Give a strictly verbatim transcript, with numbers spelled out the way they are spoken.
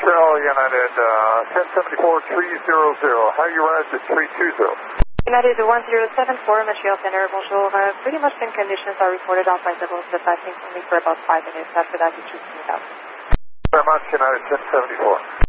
Montreal United, uh, ten seventy-four, three hundred. How you rise at three two zero? United one zero seven four, Montreal Center, bonjour. Uh, pretty much same conditions are reported off by levels, but I think only for about five minutes. After that, you should see it out. Very much, United ten seventy-four.